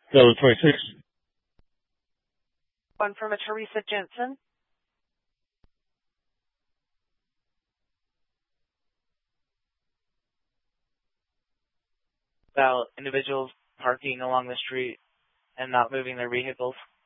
Delta 26. One from a Teresa Jensen. About individuals parking along the street and not moving their vehicles.